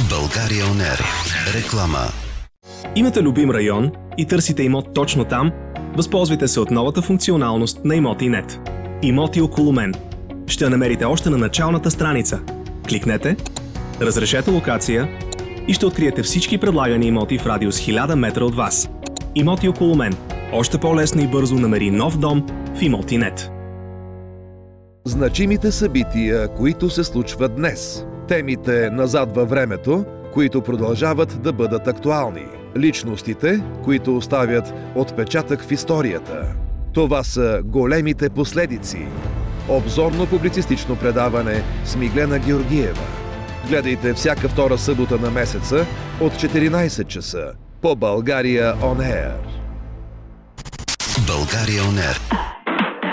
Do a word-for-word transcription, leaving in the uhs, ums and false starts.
България он ер. Реклама. Имате любим район и търсите имот точно там? Възползвайте се от новата функционалност на Имоти.нет. Имоти около мен. Ще я намерите още на началната страница. Кликнете, разрешете локация и ще откриете всички предлагани имоти в радиус хиляда метра от вас. Имоти около мен. Още по-лесно и бързо намери нов дом в Имоти.нет. Значимите събития, които се случват днес. Темите назад във времето, които продължават да бъдат актуални. Личностите, които оставят отпечатък в историята. Това са големите последици. Обзорно-публицистично предаване с Миглена Георгиева. Гледайте всяка втора събота на месеца от четиринайсет часа по България он ер. България он ер.